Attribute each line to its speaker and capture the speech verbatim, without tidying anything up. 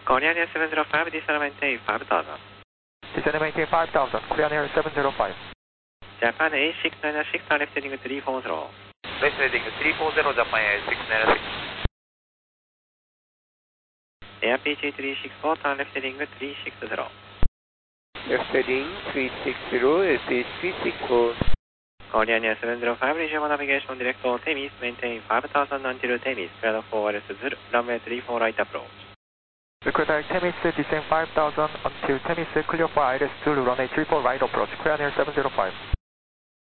Speaker 1: Korean Air seven zero five, descend maintain five thousand.
Speaker 2: Descend maintain five thousand, Korean Air seven zero five.
Speaker 1: Japan A six nine six, left heading three four zero.
Speaker 2: Left heading three four zero, Japan A six nine six.
Speaker 1: Air P G three six four, turn left heading three six zero.
Speaker 2: Left heading three six zero, S H three six four.
Speaker 1: Korean Air seven zero five, resume navigation direct to Temis, maintain five thousand until Temis, clear for Zulu, runway three four right approach.
Speaker 2: Request direct Temis, descend five thousand until Temis, clear for I L S Zulu, runway three four right approach, Korean Air seven zero five.